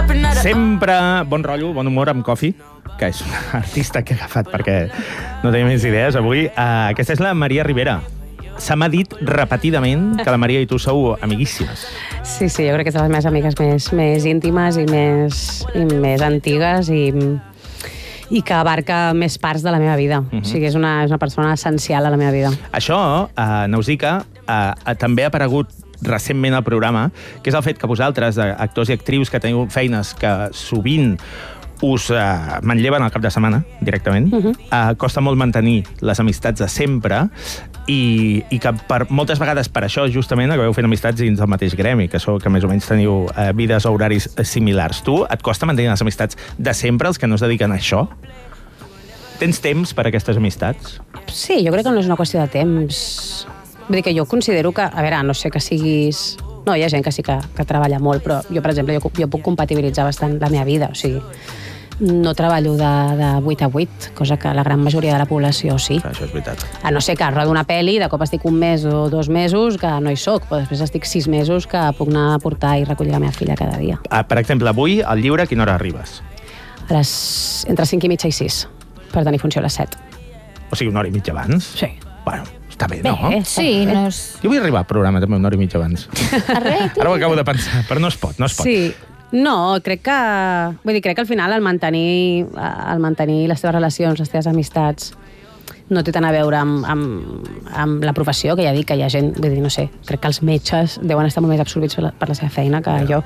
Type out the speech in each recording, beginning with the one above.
Sempre bon rotllo, bon humor amb Coffee, que és un artista que he agafat perquè no tenia més idees avui. Aquesta és la Maria Rivera. Se m'ha dit repetidament que la Maria i tu sou amiguíssimes. Sí, jo crec que és de les meves amigues més íntimes i més antigues i que abarca més parts de la meva vida. O sigui, és una persona essencial a la meva vida. Això, Nausica, també ha aparegut recentment al programa, que és el fet que vosaltres, actors i actrius que teniu feines que sovint us manlleven al cap de setmana, directament, costa molt mantenir les amistats de sempre i que moltes vegades per això, justament, acabeu fent amistats dins del mateix gremi, que més o menys teniu vides o horaris similars. Tu, et costa mantenir les amistats de sempre, els que no es dediquen a això? Tens temps per a aquestes amistats? Sí, jo crec que no és una qüestió de temps. Vull dir que jo considero que, a veure, no sé que siguis... No, hi ha gent que sí que treballa molt, però jo, per exemple, jo puc compatibilitzar bastant la meva vida, o sigui, no treballo de 8 a 8, cosa que la gran majoria de la població sí. Això és veritat. A no ser que rodo una pel·li, de cop estic un mes o 2 mesos que no hi soc, però després estic 6 mesos que puc anar a portar i recollir la meva filla cada dia. Per exemple, avui, al lliure, a quina hora arribes? Entre 5 i mitja i 6, per tenir funció a les 7. O sigui, una hora i mitja abans? Sí. Bueno, està bé, no? Sí, no és... Jo vull arribar al programa també una hora i mitja abans. Ara ho acabo de pensar, però no es pot. Sí. No, crec que al final el mantenir les teves relacions, les teves amistats, no té tant a veure amb la professió, que ja dic que hi ha gent, vull dir, no sé, crec que els metges deuen estar molt més absorbits per la seva feina que jo.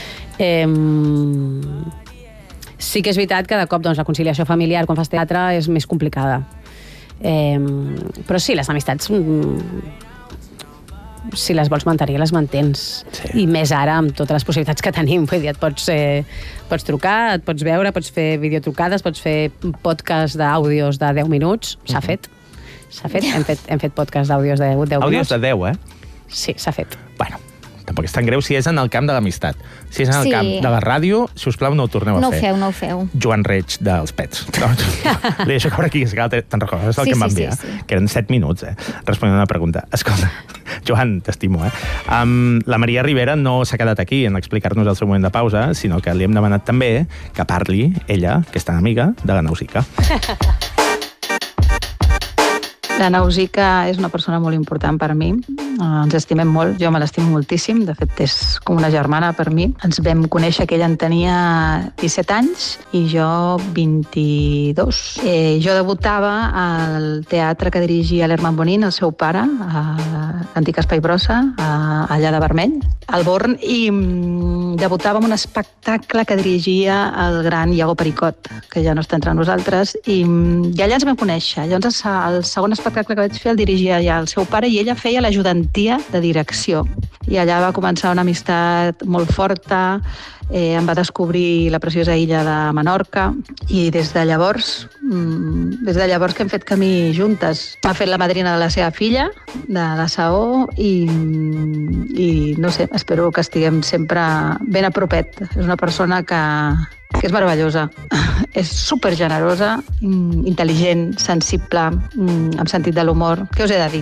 Sí que és veritat que de cop la conciliació familiar quan fas teatre és més complicada. Però sí, les amistats, si les vols mantenir, les mantens. Sí. I més ara, amb totes les possibilitats que tenim. Vull dir, et pots trucar, et pots veure, pots fer videotrucades, pots fer podcast d'àudios de 10 minuts. S'ha fet. Hem fet podcast d'àudios de 10 minuts. Àudios de 10, Sí, s'ha fet. Bueno, tampoc és tan greu si és en el camp de l'amistat. Si és en el camp de la ràdio, si us plau, no ho torneu a fer. No ho feu. Joan Reig, dels Pets. Li deixo caure aquí, te'n recordes del que em va enviar? Que eren 7 minuts, responent a una pregunta. Escolta, Joan, t'estimo, La Maria Rivera no s'ha quedat aquí en explicar-nos el seu moment de pausa, sinó que li hem demanat també que parli, ella, que és tan amiga, de la Nausica. La Nausica és una persona molt important per mi. Ens estimem molt, jo me l'estimo moltíssim, de fet és com una germana per mi. Ens vam conèixer que ella en tenia 17 anys i jo 22. Jo debutava al teatre que dirigia l'Herman Bonin, el seu pare, a l'antic Espai Brossa, allà de Vermell, al Born, i debutava amb un espectacle que dirigia el gran Iago Pericot, que ja no està entre nosaltres, i allà ens vam conèixer. Llavors, el segon espectacle que vaig fer el dirigia ja el seu pare i ella feia l'ajudantia de direcció. I allà va començar una amistat molt forta, em va descobrir la preciosa illa de Menorca i des de llavors que hem fet camí juntes. M'ha fet la madrina de la seva filla, de la Saó, i no sé, espero que estiguem sempre ben a propet. És una persona que és meravellosa. És supergenerosa, intel·ligent, sensible, amb sentit de l'humor. Què us he de dir?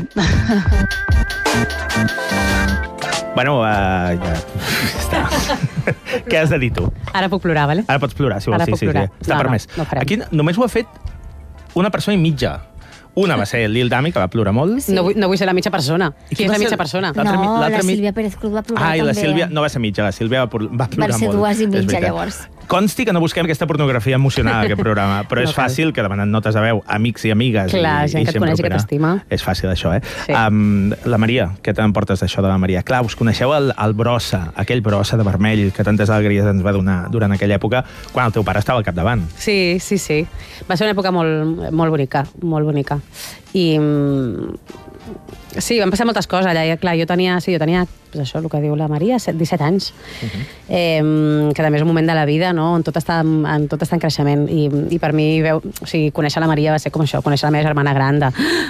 Bueno, ja està. Què has de dir tu? Ara puc plorar, vale? Ara pots plorar, si vols. Sí. Està permès. No aquí només ho ha fet una persona i mitja. Una va ser Lil Dami, que va plorar molt. Sí. No vull ser la mitja persona. Qui és la mitja persona? No, la Sílvia Pérez Cruz va plorar també. La Sílvia no va ser mitja, la Sílvia va plorar molt. Van ser 2 i mitja, llavors. Consti que no busquem aquesta pornografia emocionada, aquest programa, però és fàcil que demanant notes de veu, amics i amigues... Clar, gent que et coneix i que t'estima. És fàcil, això, Sí. La Maria, què te'n portes d'això de la Maria? Clar, us coneixeu el Brossa, aquell Brossa de vermell que tantes alegries ens va donar durant aquella època, quan el teu pare estava al capdavant. Sí. Va ser una època molt bonica, molt bonica. I sí, van passar moltes coses allà. Clar, jo tenia pues això, el que diu la Maria, 17 anys, que també és un moment de la vida, no?, on tot està en creixement. I per mi, conèixer la Maria va ser com això, conèixer la meva germana gran,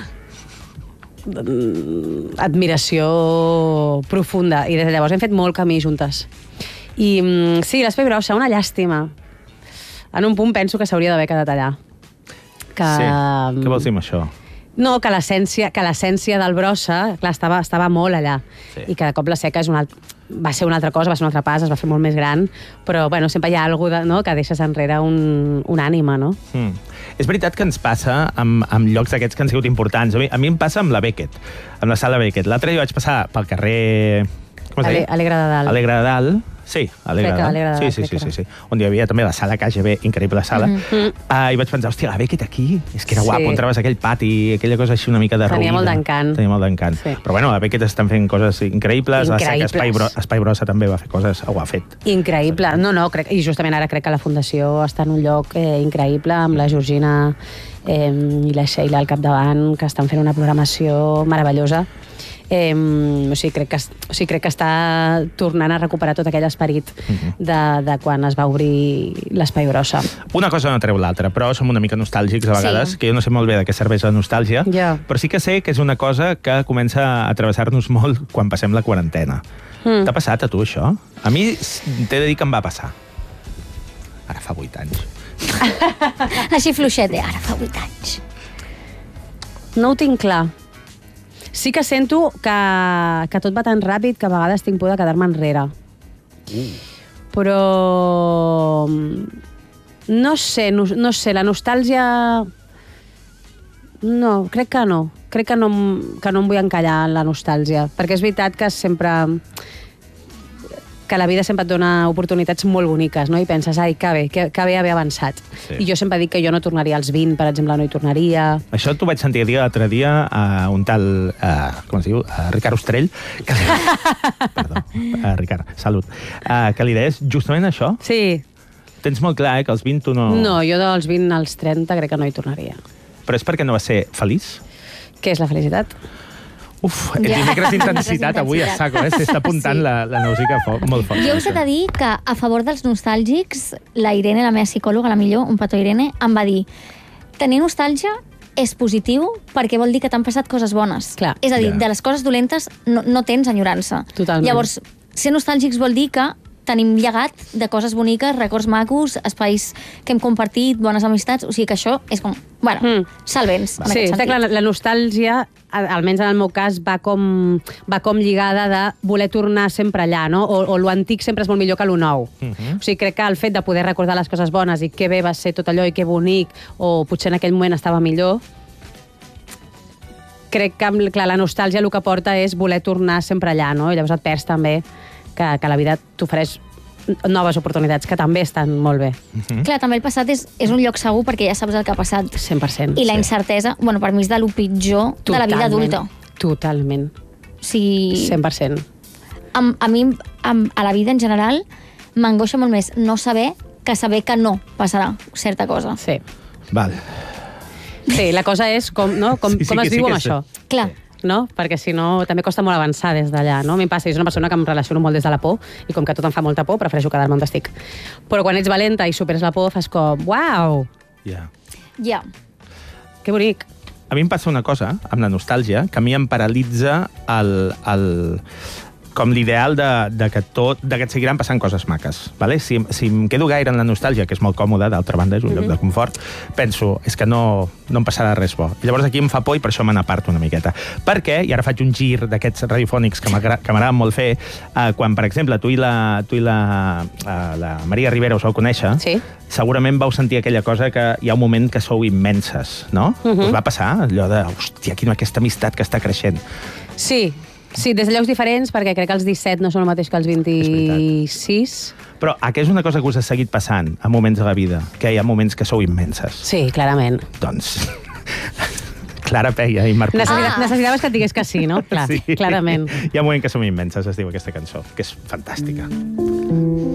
admiració profunda. I des de llavors hem fet molt camí juntes. I sí, l'Espai Brossa, una llàstima. En un punt penso que s'hauria d'haver quedat allà. Sí, què vols dir amb això? No, que l'essència del Brossa, clar, estava molt allà. Sí. I que de cop la Seca va ser una altra cosa, va ser un altre pas, es va fer molt més gran, però bueno, sempre hi ha alguna cosa que deixes enrere un ànima, no? És veritat que ens passa amb llocs d'aquests que han sigut importants. A mi em passa amb la Beckett, amb la sala Beckett. L'altre dia vaig passar pel carrer... Com es deia? Alegre de Dalt. Alegre de Dalt. Sí, Alegre de Dalt. Sí. On hi havia també la sala KGB, increïble sala. I vaig pensar, hòstia, la Beckett aquí? És que era guapo, entraves a aquell pati, aquella cosa així una mica de ruïna. Tenia molt d'encant. Sí. Però bueno, la Beckett estan fent coses increïbles. La Seca Espai Brossa també va fer coses, ho ha fet. Increïble. No, i justament ara crec que la Fundació està en un lloc increïble, amb la Georgina i la Sheila al capdavant, que estan fent una programació meravellosa. O sigui, crec que està tornant a recuperar tot aquell esperit de quan es va obrir l'Espai Brossa. Una cosa no treu l'altra, però som una mica nostàlgics a vegades, que jo no sé molt bé de què serveix la nostàlgia, però sí que sé que és una cosa que comença a travessar-nos molt quan passem la quarantena. T'ha passat a tu, això? A mi t'he de dir que em va passar. Ara fa 8 anys. Així fluixet, ara fa 8 anys. No ho tinc clar. Sí que sento que tot va tan ràpid que a vegades tinc por de quedar-me enrere. Però... No sé, la nostàlgia... No, crec que no. Crec que no em vull encallar en la nostàlgia, perquè és veritat que que la vida sempre et dona oportunitats molt boniques, no? I penses, ai, que bé haver avançat. Sí. I jo sempre dic que jo no tornaria als 20, per exemple, no hi tornaria. Això t'ho vaig sentir dir l'altre dia a un tal, com es diu, a Ricard Ostrell, perdó, Ricard, salut, que li deies justament això. Sí. Tens molt clar, que als 20 tu no... No, jo dels 20 als 30 crec que no hi tornaria. Però és perquè no vas ser feliç? Què és la felicitat? Uf, el dimecres d'intensitat avui a saco, s'està apuntant la Nausica molt fort. Jo us he de dir que a favor dels nostàlgics, la Irene, la meva psicòloga, la millor, un petó Irene, em va dir: tenir nostàlgia és positiu perquè vol dir que t'han passat coses bones. Clar. És a dir, de les coses dolentes no tens enyorança. Totalment. Llavors, ser nostàlgics vol dir que tenim llegat de coses boniques, records macos, espais que hem compartit, bones amistats, o sigui que això és com, bueno, salvens, en aquest sentit. Sí, clar, la nostàlgia, almenys en el meu cas, va com lligada de voler tornar sempre allà, no? O lo antic sempre és molt millor que lo nou. O sigui, crec que el fet de poder recordar les coses bones i que bé va ser tot allò i que bonic, o potser en aquell moment estava millor, crec que, clar, la nostàlgia el que porta és voler tornar sempre allà, no? I llavors et perds també que la vida t'ofereix noves oportunitats, que també estan molt bé. Clar, també el passat és un lloc segur perquè ja saps el que ha passat. 100%. I la incertesa, bueno, per mi és de lo pitjor de la vida adulta. Totalment. Sí. 100%. A mi, a la vida en general, m'angoixa molt més no saber que no passarà certa cosa. Sí. Val. Sí, la cosa és com es diu amb això. Clar. No? Perquè si no, també costa molt avançar des d'allà, no? A mi em passa, jo soc una persona que em relaciono molt des de la por i com que tot em fa molta por, prefereixo quedar-me on estic. Però quan ets valenta i superes la por, fas com, uau! Ja. Que bonic. A mi em passa una cosa, amb la nostàlgia, que a mi em paralitza com l'ideal de que et seguiran passant coses maques. Vale? Si em quedo gaire en la nostàlgia, que és molt còmode, d'altra banda, és un lloc de confort, penso, és que no em passarà res bo. I llavors aquí em fa por i per això me n'aparto una miqueta. Perquè, i ara faig un gir d'aquests radiofònics que m'agrada molt fer, quan, per exemple, tu i la Maria Rivera us vau conèixer, segurament vau sentir aquella cosa que hi ha un moment que sou immenses, no? Us va passar allò de, hòstia, quina aquesta amistat que està creixent. Sí, des de llocs diferents, perquè crec que els 17 no són el mateix que els 26. Però que és una cosa que us ha seguit passant a moments de la vida, que hi ha moments que sou immenses. Sí, clarament. Doncs, Clara Peia i Marc Pujol. Necessitaves que et digués que sí, no? Clar, clarament. Hi ha un moment que som immenses, es diu aquesta cançó, que és fantàstica.